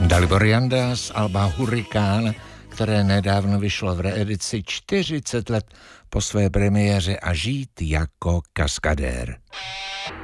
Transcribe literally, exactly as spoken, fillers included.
Dalibor Janda z alba Hurikán, které nedávno vyšlo v reedici čtyřicet let po své premiéře, a Žít jako kaskadér.